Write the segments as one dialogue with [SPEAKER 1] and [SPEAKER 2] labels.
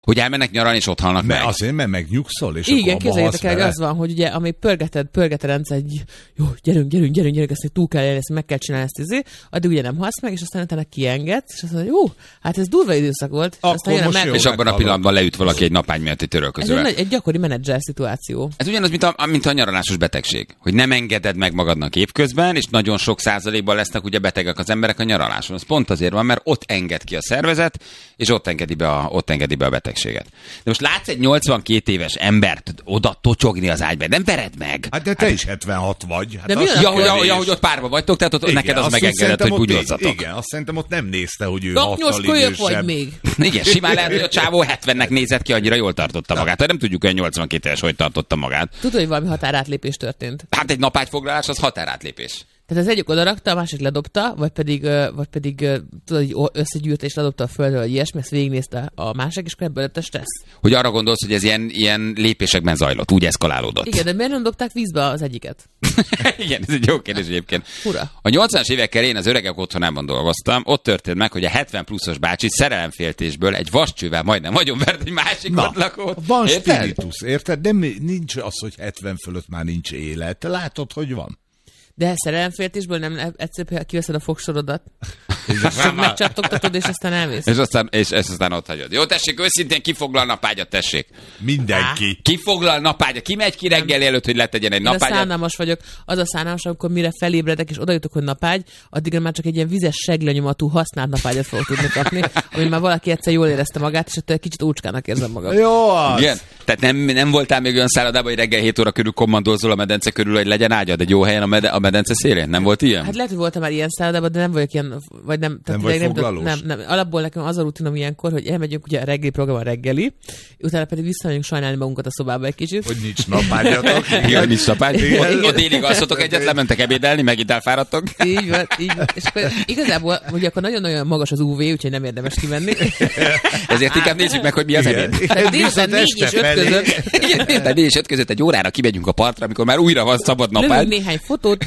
[SPEAKER 1] Hogy elmennek nyaralni, és ott halnak meg.
[SPEAKER 2] Azért, mert megnyugszol, és
[SPEAKER 3] igen,
[SPEAKER 2] akkor
[SPEAKER 3] képzeljétek el, az van, hogy ugye, amíg pörgeted rendszer, egy jó, gyerünk, ezt túl kell élni, meg kell csinálni ezt, addig ugye nem halsz meg, és aztán utána kiengedsz, és azt mondod, jó, hát ez durva időszak volt.
[SPEAKER 1] És abban a pillanatban leüt valaki egy napány miatt egy törölközővel.
[SPEAKER 3] Ez egy gyakori menedzser szituáció.
[SPEAKER 1] Ez ugyanaz, mint a nyaralásos betegség. Hogy nem engeded meg magadnak évközben, és nagyon sok százalékban lesznek ugye betegek az emberek a nyaraláson. Az pont azért van, mert ott enged ki a szervezet, és ott engedi be a betegséget. De most látsz egy 82 éves embert oda tocsogni az ágyba, nem vered meg.
[SPEAKER 2] Hát de te is 76 vagy. Hát
[SPEAKER 1] hogy ott párba vagytok, tehát ott igen, neked az megengedett, hogy bugyozzatok.
[SPEAKER 2] Igen, azt szerintem ott nem nézte, hogy ő
[SPEAKER 3] 6-8 kölyök vagy még.
[SPEAKER 1] Igen, simán lehet, hogy a csávó 70-nek nézett ki, annyira jól tartotta magát. Tehát nem tudjuk, hogy 82 éves hogy tartotta magát.
[SPEAKER 3] Tudod, hogy valami határátlépés történt?
[SPEAKER 1] Hát egy napágyfoglalás az határátlépés.
[SPEAKER 3] Tehát az egyik odarakta, a másik ledobta, vagy pedig tudod, összegyűrte és ledobta a földre, vagy ilyesmi, ezt végignézte a másik, és akkor ebből lett a stressz.
[SPEAKER 1] Hogy arra gondolsz, hogy ez ilyen lépésekben zajlott, úgy eszkalálódott.
[SPEAKER 3] Igen, de miért nem dobták vízbe az egyiket?
[SPEAKER 1] Igen, ez egy jó kérdés egyébként.
[SPEAKER 3] Fura.
[SPEAKER 1] A 80-as évekkel én az öregek otthonában dolgoztam, ott történt meg, hogy a 70 pluszos bácsi szerelemféltésből egy vascsővel majdnem agyonvert egy másik ott lakót.
[SPEAKER 2] Van spiritus, érted? De nincs az, hogy 70 fölött már nincs élet. Te látod, hogy van.
[SPEAKER 3] De szerelemféltésből nem egyszerűen kiveszed a fogsorodat, csak megcsattogtatod, és aztán elmész.
[SPEAKER 1] És aztán ott hagyod. Jó, tessék, őszintén kifoglal napágyat, tessék.
[SPEAKER 2] Mindenki.
[SPEAKER 1] Kifoglal napágyat. Ki megy ki reggel előtt, hogy letegyen egy napágyat?
[SPEAKER 3] Én szánalmas vagyok. Az a szánalmas, amikor mire felébredek, és odajutok, hogy napágy, addigra már csak egy ilyen vizes seglenyomatú használt napágyat fogok tudni kapni, ami már valaki egyszer jól érezte magát, és ettől kicsit ócskának érzem magam.
[SPEAKER 2] Jó az.
[SPEAKER 1] Igen. Tehát nem voltál még olyan szállodában, hogy reggel 7 óra körül kommandózol a medence körül, hogy legyen ágyad egy jó helyen a medence szélén? Nem volt ilyen?
[SPEAKER 3] Hát lehet, hogy voltam már ilyen szállodában, de nem vagyok ilyen, vagy nem.
[SPEAKER 2] Nem vagy foglalós?
[SPEAKER 3] Nem. Alapból nekem az a rutinom ilyenkor, hogy elmegyünk ugye a reggeli program a reggeli, utána pedig visszamegyünk sajnálni magunkat a szobába egy kicsit.
[SPEAKER 2] Hogy nincs napágyatok.
[SPEAKER 1] Igen, nincs napágy. Ott délig alszotok egyet, lementek ebédelni, megint elfáradtok.
[SPEAKER 3] Így van. És akkor igazából, hogy akkor nagyon-nagyon magas az UV, úgyhogy nem érdemes kimenni.
[SPEAKER 1] Ezért inkább nézzük meg, hogy mi az ebéd.
[SPEAKER 3] Tehát délután 4 és 5 között.
[SPEAKER 1] Igen, 4 és 5 között egy órára kimegyünk a partra, amikor már újra van szabad napágy.
[SPEAKER 3] Lövünk néhány fotót.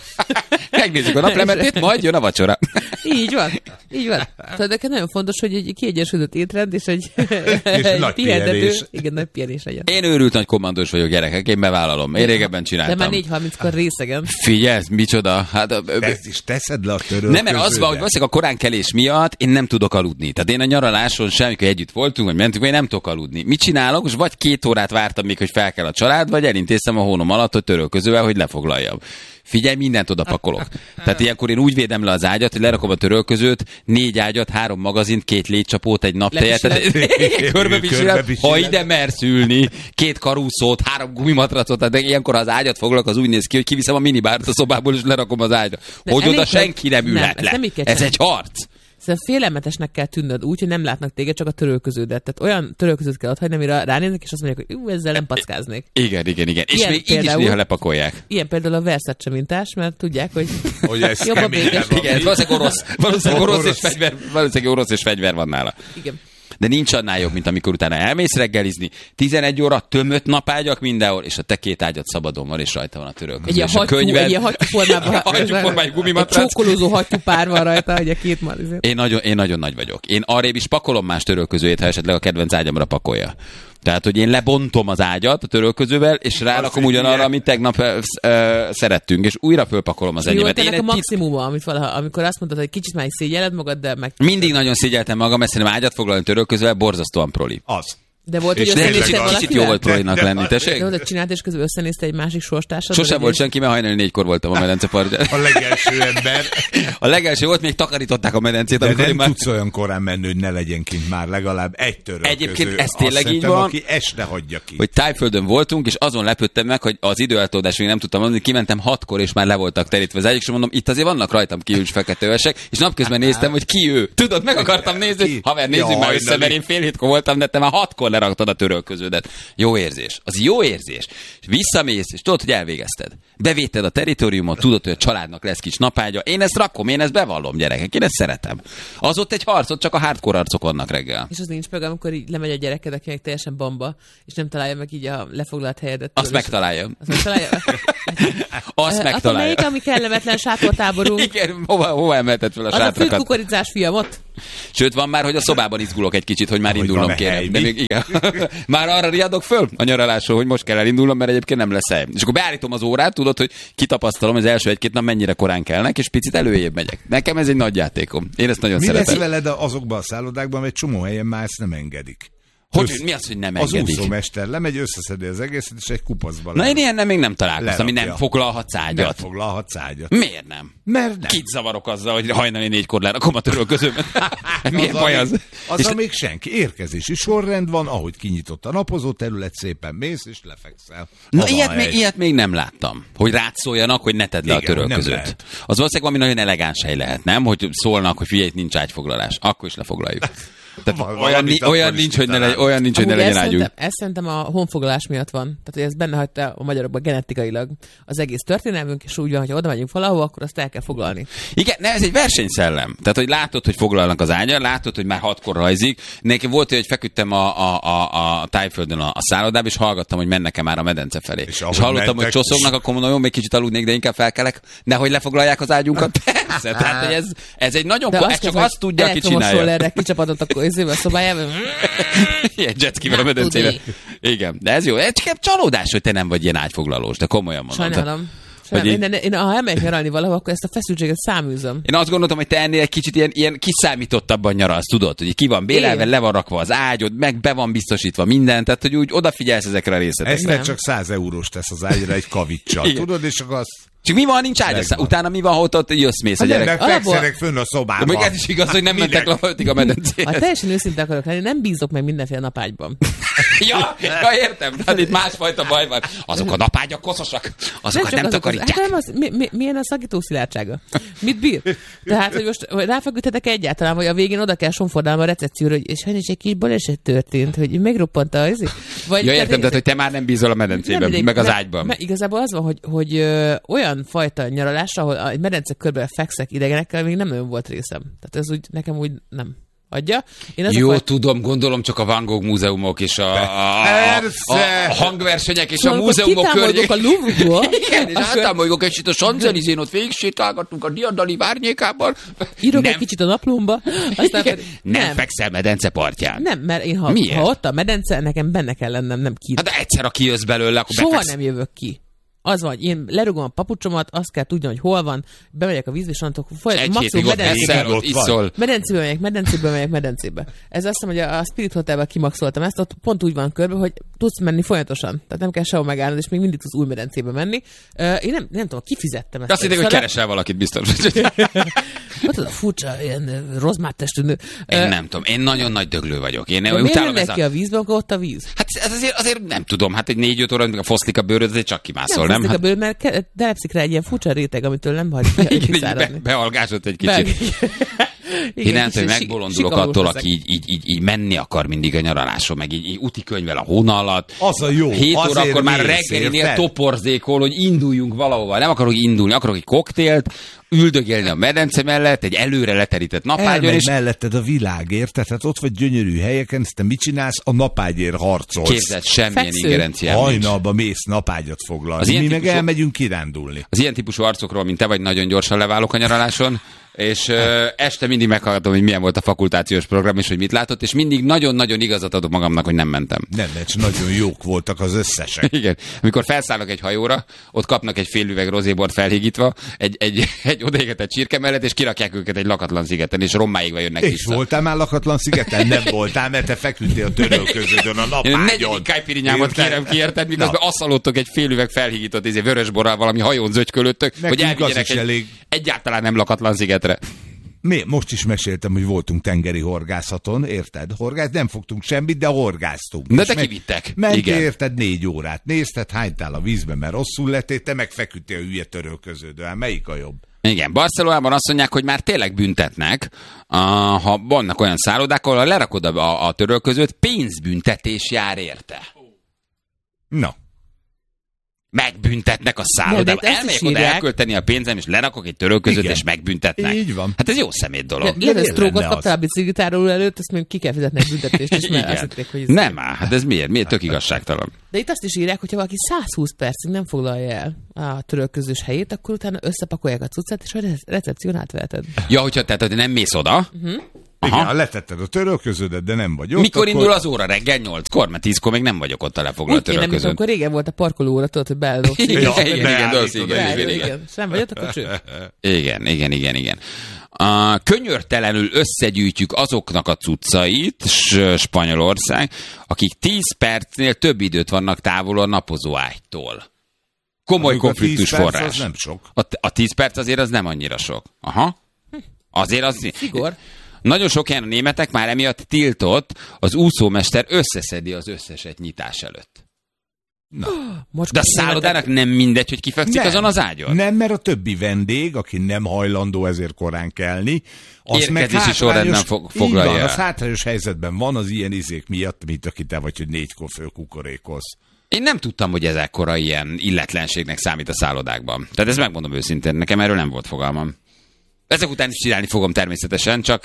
[SPEAKER 1] Megnézzük a naplementét, majd jön a vacsora.
[SPEAKER 3] Így van. Tehát nekem nagyon fontos, hogy egy kiegyensúlyozott étrend és egy
[SPEAKER 2] nagy
[SPEAKER 3] pihentető. Igen, nagy pihenés legyen.
[SPEAKER 1] Én őrült nagy kommandós vagyok, gyerekek, én bevállalom. Én régebben csináltam.
[SPEAKER 3] De már 4:30-kor részegen.
[SPEAKER 1] Figyelj, micsoda. Hát,
[SPEAKER 2] ezt is teszed le a törölközőbe.
[SPEAKER 1] Nem, mert az van, hogy valószínűleg a koránkelés miatt én nem tudok aludni. Tehát én a nyaraláson sem, amikor együtt voltunk, vagy mentünk, én nem tudok aludni. Mit csinálok? És vagy 2 órát vártam még, hogy fel kell a család, vagy elintéztem a hónom alatt, hogy törölközővel, hogy lefoglaljam. Figyelj, mindent oda pakolok. Tehát ilyenkor én úgy védem le az ágyat, hogy lerakom a törölközőt, 4 ágyat, 3 magazint, 2 légycsapót, egy naptejet. Körbeviselem, ha ide mersz ülni, 2 karúszót, 3 gumimatracot, tehát ilyenkor az ágyat foglalok, az úgy néz ki, hogy kiviszem a minibárt a szobából, és lerakom az ágyra. Hogy oda senki nem ülhet le. Ez egy harc.
[SPEAKER 3] Szóval félelmetesnek kell tűnnöd úgy, hogy nem látnak téged, csak a törölköződet. Tehát olyan törölközőt kell otthagyni, amire ránéznek, és azt mondják, hogy ezzel nem packáznék.
[SPEAKER 1] Igen. És még így is néha lepakolják.
[SPEAKER 3] Ilyen például a Versace mintás, mert tudják, hogy
[SPEAKER 2] ez
[SPEAKER 3] jobb a békés.
[SPEAKER 1] Igen, valószínűleg orosz és fegyver van nála.
[SPEAKER 3] Igen.
[SPEAKER 1] De nincs annál jobb, mint amikor utána elmész reggelizni, 11 óra tömött napágyak mindenhol, és a te 2 ágyad szabadon van, és rajta van a törölköző.
[SPEAKER 3] Egy ilyen hattyúformájú
[SPEAKER 1] gumimatrac.
[SPEAKER 3] Egy csókolózó hattyúpár van rajta, hogy a 2 malizé.
[SPEAKER 1] Én nagyon nagy vagyok. Én arrébb is pakolom más törölközőjét, ha esetleg a kedvenc ágyamra pakolja. Tehát, hogy én lebontom az ágyat a törölközővel, és rárakom ugyanarra, amit tegnap szerettünk, és újra fölpakolom az enyémet.
[SPEAKER 3] Jó, a maximuma, amit valaha, amikor azt mondtad, hogy kicsit már is szégyelled magad, de meg...
[SPEAKER 1] Mindig nagyon szégyeltem magam, mert szerintem ágyat foglalni törölközővel borzasztóan proli.
[SPEAKER 2] Az.
[SPEAKER 3] De volt, hogy összenézted valakivel?
[SPEAKER 1] Kicsit jó volt prolinak lenni, tessék?
[SPEAKER 3] De volt, hogy csinált, és közben összenézte egy másik sorstársad?
[SPEAKER 1] Sose volt senki, mert hajnali 4-kor voltam a medencepartján.
[SPEAKER 2] A legelső ember.
[SPEAKER 1] A legelső volt, még takarították a medencét.
[SPEAKER 2] De nem tudsz olyan korán menni, hogy ne legyen kint már legalább egy törölköző.
[SPEAKER 1] Egyébként ez tényleg így van,
[SPEAKER 2] aki este hagyja ki.
[SPEAKER 1] Hogy Tájföldön voltunk, és azon lepődtem meg, hogy az időeltolódás még nem tudtam mondani, kimentem 6-kor, és már le voltak terítve az ágyak, és mondom, itt azért vannak rajtam kívül feketővesek, és napközben néztem, hogy ki ő. Tudod, meg akartam nézni, haver, nézzük már össze, mert én fél 7-kor voltam, de te már 6-kor le leraktad a törölköződet. Jó érzés. Az jó érzés. És visszamész, és tudod, hogy elvégezted. Bevéted a teritoriumot, tudod, hogy a családnak lesz kis napágya. Én ezt rakom, én ezt bevallom, gyerekek. Én ezt szeretem. Az ott egy harcot, csak a hardcore arcok vannak reggel.
[SPEAKER 3] És az nincs meg, amikor így lemegy a gyereked, akinek teljesen bamba, és nem találja meg így a lefoglalt helyedet.
[SPEAKER 1] Azt megtalálja.
[SPEAKER 3] Azt megtalálja?
[SPEAKER 1] Azt megtalálja.
[SPEAKER 3] Melyik, ami kellemetlen sátortáborunk?
[SPEAKER 1] Igen, hova emelted fel a sátrakat?
[SPEAKER 3] Az a fűkukoricás fiamot?
[SPEAKER 1] Sőt, van már, hogy a szobában izgulok egy kicsit, hogy már indulnom kéne. De még igen. Már arra riadok föl a nyaralásról, hogy most kell elindulnom, mert egyébként nem lesz hely. És akkor beállítom az órát, tudod, hogy kitapasztalom az első egy-két nap mennyire korán kelnek, és picit előjébb megyek. Nekem ez egy nagy játékom. Én ezt nagyon szeretem.
[SPEAKER 2] Mi lesz veled azokban a szállodákban, egy csomó helyen már ezt nem engedik?
[SPEAKER 1] Mi az, hogy nem engedik?
[SPEAKER 2] Az úszómester lemegy, összeszedi az egészet, és egy kupacba
[SPEAKER 1] Na én ilyennel még nem találkoztam, ami nem foglalhatsz ágyat.
[SPEAKER 2] Nem foglalhatsz ágyat.
[SPEAKER 1] Miért nem?
[SPEAKER 2] Mert nem.
[SPEAKER 1] Kit zavarok azzal, hogy hajnali 4-kor lerakom a törölközőmet? Milyen baj az?
[SPEAKER 2] Az, amíg senki. Érkezési sorrend van, ahogy kinyitott a napozó terület, szépen mész, és lefekszel.
[SPEAKER 1] Na ilyet még nem láttam. Hogy rád szóljanak, hogy ne tedd le a törölközőt. Az valószínűleg valami nagyon elegáns hely lehet, nem? Hogy szólnak, hogy figyelj, nincs ágyfoglalás. Akkor is lefoglaljuk. Tehát olyan nincs, hogy ne legyen ágyú.
[SPEAKER 3] Ez szerintem a honfoglalás miatt van. Tehát, hogy ez benne hagyta a magyarokban genetikailag az egész történelmünk, és úgy van, hogy oda megyünk valahova, akkor azt el kell foglalni.
[SPEAKER 1] Igen, ez egy versenyszellem. Tehát, hogy látod, hogy foglalnak az ágyal, látod, hogy már 6-kor rajzik. Nekem volt, hogy feküdtem a Tájföldön a szállodában, és hallgattam, hogy mennek-e már a medence felé. És hallottam, hogy csoszognak, akkor mondom, jó, még kicsit aludnék, de inkább felkelek, nehogy lefoglalják az ágyunkat. Persze, tehát, hogy ez egy nagyon... Ez csak azt tudja, aki csinálja.
[SPEAKER 3] Kicsapadott akkor a szobájában.
[SPEAKER 1] Ilyen jetskivel a medencére. Igen, de ez jó. Ez csak csalódás, hogy te nem vagy ilyen ágyfoglalós, de komolyan mondom.
[SPEAKER 3] Sajnálom. Én ha elmegyek nyaralni valahol, akkor ezt a feszültséget száműzöm.
[SPEAKER 1] Én azt gondoltam, hogy te ennél egy kicsit ilyen kiszámítottabban nyaralsz, tudod, hogy ki van bélelve, le van rakva az ágyod, meg be van biztosítva minden, tehát hogy úgy odafigyelsz ezekre a részletekre.
[SPEAKER 2] Ez csak 100 eurós tesz az ágyra egy kavicsal, tudod, és akkor azt...
[SPEAKER 1] Csak mi van, nincs ágy, utána mi van, ha ott jössz-mész a gyerek?
[SPEAKER 2] Nem, fekszenek fönn a szobában.
[SPEAKER 1] De még ez is igaz, hogy nem mentek le a medencére.
[SPEAKER 3] Ha teljesen őszinte akarok lenni, nem bízok meg mindenféle napágyban.
[SPEAKER 1] ja, értem, tehát itt másfajta baj van. Azok a napágyak koszosak, azokat nem takarítják.
[SPEAKER 3] Hát nem az, milyen a szagító szilárdsága? Mit bír? Tehát, hogy most ráfeküdhetek egyáltalán, vagy a végén oda kell sonfordálnom a recepcióra, hogy és egy kis baleset történt, hogy megroppant a vagy
[SPEAKER 1] ja, értem, tehát, hogy te már nem bízol a medencében, meg az ágyban.
[SPEAKER 3] Mert igazából az van, hogy olyan fajta nyaralásra, ahol egy medence körben fekszek idegenekkel, még nem nagyon volt részem. Tehát ez úgy, nekem úgy nem adja.
[SPEAKER 1] Jó, tudom, gondolom csak a Van Gogh múzeumok és a hangversenyek és szóval a múzeumok környék.
[SPEAKER 3] A Louvre-ból.
[SPEAKER 1] Igen, és átámoljuk egy a Champs-Élysén, ott végig sétálgattunk a Diadali várnyékában.
[SPEAKER 3] Írok egy kicsit a naplómba.
[SPEAKER 1] Nem fekszel medence partján.
[SPEAKER 3] Nem, mert én ha ott a medence, nekem benne kell lennem, nem ki.
[SPEAKER 1] Hát de egyszer, aki jössz belőle, akkor
[SPEAKER 3] soha nem jövök ki. Az van, én lerugom a papucsomat, azt kell tudni, hogy hol van, bemegyek a vízbe, és annak maximum medencébe megyek. Ez azt mondom, hogy a Spirit Hotelben kimaxoltam ezt, ott pont úgy van körbe, hogy tudsz menni folyamatosan. Tehát nem kell sehol megállnod, és még mindig tudsz új medencébe menni. Én nem tudom, kifizettem ezt.
[SPEAKER 1] Azt hitték, hogy keresel valakit biztos.
[SPEAKER 3] Hát az a furcsa, ilyen rozmáttestű nő.
[SPEAKER 1] Én nem tudom, én nagyon nagy döglő vagyok. Én
[SPEAKER 3] miért nem megy ki a vízbe, akkor ott a víz?
[SPEAKER 1] Hát ez azért nem tudom, hát egy 4-5 óra, amikor foszlik a bőröd, azért csak kimászol. Nem
[SPEAKER 3] a bőr, mert telepszik rá egy ilyen furcsa réteg, amitől nem hagy kiszáradni.
[SPEAKER 1] Bealgásott egy kicsit. Én nem tudom, megbolondulok attól, aki így menni akar mindig a nyaraláson, meg így úti könyvvel a hóna alatt.
[SPEAKER 2] Az a jó.
[SPEAKER 1] 7 órakor már reggelinél toporzékol, hogy induljunk valahova. Nem akarok indulni, akarok egy koktélt, üldögélni a medence mellett, egy előre leterített napágyon.
[SPEAKER 2] És melletted a világ, érted? Tehát ott vagy gyönyörű helyeken, ezt te mit csinálsz? A napágyért harcolsz.
[SPEAKER 1] Képzeld, semmilyen ingerenciám nincs.
[SPEAKER 2] Hajnalba mész napágyat foglalni. Mi meg elmegyünk kirándulni.
[SPEAKER 1] Az ilyen típusú arcokról, mint te vagy, nagyon gyorsan leválok a nyaraláson. És este mindig meghallgatom, hogy milyen volt a fakultációs program, és hogy mit látott, és mindig nagyon-nagyon igazat adok magamnak, hogy nem mentem.
[SPEAKER 2] Nem, mert nagyon jók voltak az összesek.
[SPEAKER 1] Igen. Amikor felszállok egy hajóra, ott kapnak egy fél üveg rozébort felhígítva, egy odaégetett csirke mellett, és kirakják őket egy lakatlan szigeten, és rommáigva jönnek vissza.
[SPEAKER 2] És voltál már lakatlan szigeten? Nem voltál, mert te feküdtél a törölköződön a napágyon.
[SPEAKER 1] Én 4. kájpirinyámat kérem ki, érted, miközben asszalottok egy fél üveg felhígított vörösborral valami hajón zögykölöttek, hogy elvigyenek egyáltalán nem lakatlan szigetre.
[SPEAKER 2] Most is meséltem, hogy voltunk tengeri horgászaton, érted? Nem fogtunk semmit, de horgáztunk.
[SPEAKER 1] De te kivittek.
[SPEAKER 2] Mentél, érted, 4 órát nézted, hánytál a vízbe, mert rosszul lettél, te meg feküdtél a hülye törölköződön. Melyik a jobb?
[SPEAKER 1] Igen, Barcelonában azt mondják, hogy már tényleg büntetnek, ha vannak olyan szállodák, ahol lerakod a törölközőt, pénzbüntetés jár érte.
[SPEAKER 2] Na.
[SPEAKER 1] Megbüntetnek a szállodában. Elmegyek oda elkölteni a pénzem, és lerakok egy törölközőt, és megbüntetnek.
[SPEAKER 2] Így van.
[SPEAKER 1] Hát ez jó szemét dolog.
[SPEAKER 3] Lehet, sztrókot kaptál a biciklitáról előtt, azt még ki kell fizetni egy büntetést. És
[SPEAKER 1] hogy nem áll, hát ez miért tök igazságtalan.
[SPEAKER 3] De itt azt is írják, hogyha valaki 120 percig nem foglalja el a törölközős helyét, akkor utána összepakolják a cuccát, és a recepción átveheted.
[SPEAKER 1] Ja, hogyha tehát nem mész oda,
[SPEAKER 2] igen, letetted a törölköződet, de nem vagy ott.
[SPEAKER 1] Mikor indul az óra? Reggel 8-kor? Mert 10-kor még nem vagyok ott a lefoglalt törölközőn.
[SPEAKER 3] Amikor régen volt a parkolóra, tudod, hogy beállok.
[SPEAKER 1] Igen.
[SPEAKER 3] Nem vagy ott, akkor cső.
[SPEAKER 1] Igen. Könyörtelenül összegyűjtjük azoknak a cuccait, Spanyolország, akik 10 percnél több időt vannak távol a napozó ágytól. Komoly konfliktus forrás.
[SPEAKER 2] Az nem sok.
[SPEAKER 1] A 10 perc azért az nem annyira sok. Aha. Azért az...
[SPEAKER 3] Szigor.
[SPEAKER 1] Nagyon sok helyen a németek már emiatt tiltott, az úszómester összeszedi az összeset nyitás előtt. Na. De a szállodának nem mindegy, hogy kifekszik azon az ágyon?
[SPEAKER 2] Nem, mert a többi vendég, aki nem hajlandó ezért korán kelni, az
[SPEAKER 1] érkezési sorrendben foglalja.
[SPEAKER 2] Van, az hátrányos helyzetben van az ilyen izék miatt, mint aki te vagy, hogy 4-kor fölkukorékolsz.
[SPEAKER 1] Én nem tudtam, hogy ez ekkora ilyen illetlenségnek számít a szállodákban. Tehát ezt megmondom őszintén, nekem erről nem volt fogalmam. Ezek után is csinálni fogom természetesen, csak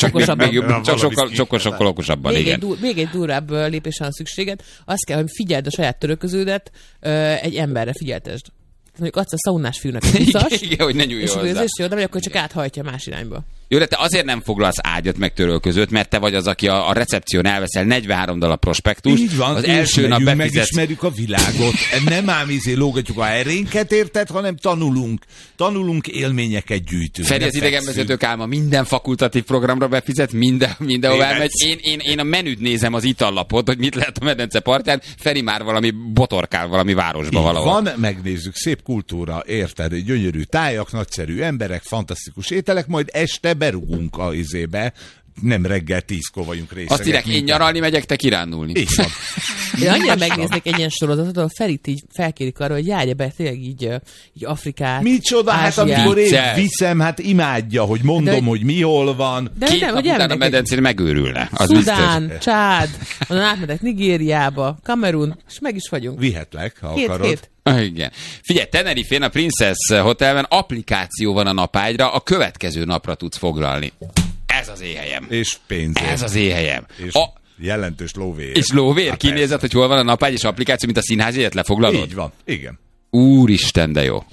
[SPEAKER 1] sokkal okosabban.
[SPEAKER 3] Még egy durvább lépésre van szükséged. Azt kell, hogy figyeld a saját törölköződet, egy emberre figyeltesd. Mondjuk adsz a szaunás fiúnak egy biztos,
[SPEAKER 1] igen, hogy ne nyújjon hozzá.
[SPEAKER 3] És jó, de vagy akkor csak áthajtja más irányba.
[SPEAKER 1] Jó, de te azért nem foglalsz ágyat meg törölközőt, mert te vagy az, aki a recepción elveszel $43 prospektus.
[SPEAKER 2] Így van,
[SPEAKER 1] az első nap befizetsz.
[SPEAKER 2] Megismerjük a világot. Nem ám lógatjuk a herénket, érted, hanem tanulunk, élményeket gyűjtünk.
[SPEAKER 1] Feri, az idegenvezetők álma minden fakultatív programra befizet, mindenhova elmegy. Én a menüt nézem, az itallapot, hogy mit lehet a medence partján. Feri már valami botorkál valami városba valahol.
[SPEAKER 2] Van, megnézzük, szép kultúra, érted, gyönyörű tájak, nagyszerű emberek, fantasztikus ételek, majd este berugunk a izébe, nem reggel 10-kor vagyunk részegek.
[SPEAKER 1] Azt írják, én nyaralni megyek, te kirándulni.
[SPEAKER 2] Így van.
[SPEAKER 3] Én annyira megnéznék egy ilyen sorozatot, ahol Ferit így felkérik arra, hogy járja be tényleg így Afrikát,
[SPEAKER 2] micsoda, hát amikor én viszem, hát imádja, hogy mondom, hogy mi hol van.
[SPEAKER 3] De
[SPEAKER 1] 2 nap után a medencén megőrülne.
[SPEAKER 3] Szudán, Csád, onnan átmegyek Nigériába, Kamerun, és meg is vagyunk.
[SPEAKER 2] Vihetlek, ha akarod.
[SPEAKER 1] Igen. Figyelj, Tenerifén a Princess Hotelben applikáció van a napágyra, a következő napra tudsz foglalni. Ez az éhelyem.
[SPEAKER 2] És pénzért.
[SPEAKER 1] Ez az éhelyem.
[SPEAKER 2] És jelentős lóvér.
[SPEAKER 1] És lóvér, hát kinézed, hogy hol van a napágy és applikáció, mint a színházjegyet lefoglalod?
[SPEAKER 2] Így van, igen.
[SPEAKER 1] Úristen, de jó.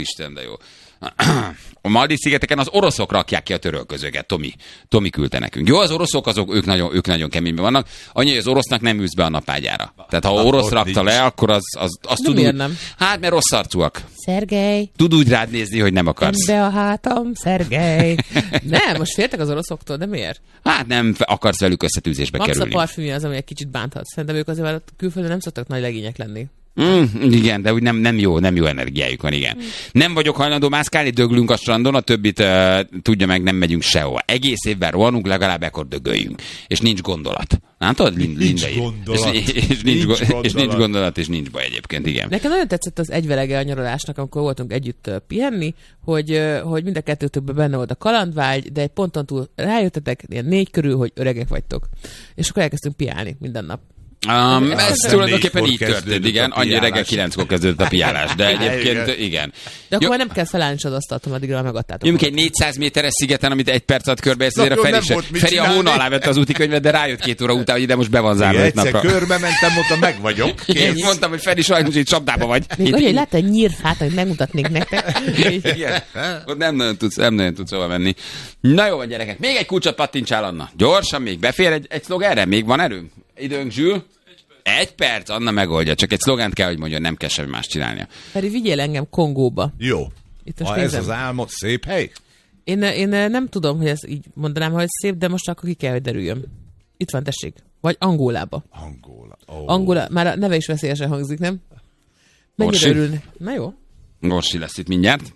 [SPEAKER 1] A Maldív-szigeteken az oroszok rakják ki a törölközőket, Tomi küldte nekünk. Jó, az oroszok, ők nagyon keményben vannak, annyi, hogy az orosznak nem ülsz be a napágyára. Tehát ha orosz rakta le, akkor az tud úgy...
[SPEAKER 3] Nem?
[SPEAKER 1] Hát, mert rossz arcúak.
[SPEAKER 3] Szergej.
[SPEAKER 1] Tud úgy rád nézni, hogy nem akarsz.
[SPEAKER 3] Be a hátam, Szergej. Nem, most féltek az oroszoktól, de miért?
[SPEAKER 1] Hát nem akarsz velük összetűzésbe kerülni.
[SPEAKER 3] Max a parfümje az, ami egy kicsit bánthat. Szerintem ők azért külföldön nem szoktak nagy legények lenni.
[SPEAKER 1] Igen, de úgy nem jó energiájuk van, igen. Nem vagyok hajlandó mászkálni, döglünk a strandon, a többit tudja meg, nem megyünk sehova. Egész évben rohanunk, legalább ekkor dögöljünk. És nincs gondolat. Látod?
[SPEAKER 2] Nincs gondolat.
[SPEAKER 1] És nincs gondolat, és nincs baj egyébként, igen.
[SPEAKER 3] Nekem nagyon tetszett az egyvelege a nyaralásnak, amikor voltunk együtt pihenni, hogy mind a kettőtökben benne volt a kalandvágy, de egy ponton túl rájöttetek, ilyen 4 körül, hogy öregek vagytok. És akkor elkezdtünk piálni minden nap.
[SPEAKER 1] Ez tulajdonképpen így történt, igen. Annyi reggel 9-kor kezdődött a piálás, de egyébként igen.
[SPEAKER 3] De akkor nem kell felállni az asztalt, addigra megadtátok.
[SPEAKER 1] Jó, egy 400 méteres szigeten, amit 1 perc alatt körbeérsz, azért Feri a hóna alá vette az útikönyvet, de rájött 2 óra után, hogy ide most be van zárva 5 napra.
[SPEAKER 2] Egyszer körbe mentem, mondtam, meg vagyok.
[SPEAKER 1] Én mondtam, hogy Feri sajnos itt csapdába vagy.
[SPEAKER 3] Még olyan, hogy látta egy nyírfát, hogy megmutatnék nektek.
[SPEAKER 1] Igen. Ott nem nagyon tudsz hova menni. Na jó van, gyerekek. Még egy kulcsot pattintsál, Anna. Gyorsan még befér egy szlogenre? Még van erőnk? Időnk, Zsül? 1 perc, Anna megoldja. Csak egy szlogent kell, hogy mondjon, nem kell semmi más csinálnia.
[SPEAKER 3] Feri, vigyél engem Kongóba.
[SPEAKER 2] Jó. Ez az álmod szép hely?
[SPEAKER 3] Én nem tudom, hogy ezt így mondanám, hogy szép, de most akkor ki kell, hogy derüljön. Itt van, tessék. Vagy Angolába. Angola. Már a neve is veszélyesen hangzik, nem? Mennyire örülni. Na jó.
[SPEAKER 1] Orsi lesz itt mindjárt.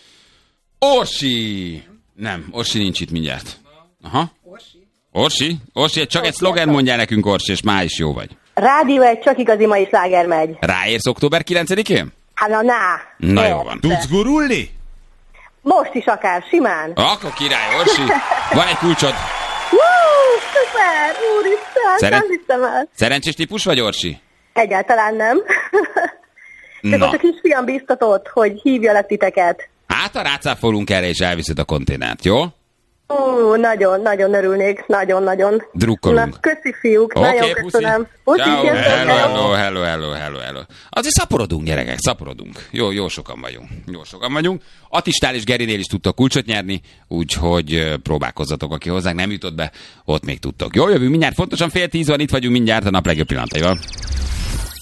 [SPEAKER 1] Orsi! Nem, Orsi nincs itt mindjárt. Aha. Orsi, csak egy szlogen mondjál nekünk, Orsi, és már is jó vagy.
[SPEAKER 4] Rádió egy csak igazi mai sláger megy.
[SPEAKER 1] Ráérsz október 9-én?
[SPEAKER 4] Hát na.
[SPEAKER 1] Na jó van.
[SPEAKER 2] Tudsz gurulni?
[SPEAKER 4] Most is akár, simán.
[SPEAKER 1] Akkor király, Orsi. Van egy kulcsod.
[SPEAKER 4] Szuper, úristen, nem hiszem el.
[SPEAKER 1] Szerencsés típus vagy, Orsi?
[SPEAKER 4] Egyáltalán nem. Csak ott a kisfiam biztatott, hogy hívjalak titeket.
[SPEAKER 1] Hát a rácáfolunk erre, és elviszed a konténert, jó?
[SPEAKER 4] Nagyon örülnék, nagyon.
[SPEAKER 1] Drukkolunk.
[SPEAKER 4] Na, köszi fiúk, nagyon köszönöm.
[SPEAKER 1] Puszi. Hello. Azért szaporodunk, gyerekek, szaporodunk. Jó sokan vagyunk. Attistál és Gerinél is tudtok kulcsot nyerni, úgyhogy próbálkozzatok, aki hozzánk nem jutott be, ott még tudtok. Jó, jövünk mindjárt, fontosan 9:30 van, itt vagyunk mindjárt a nap legjobb pillanataival.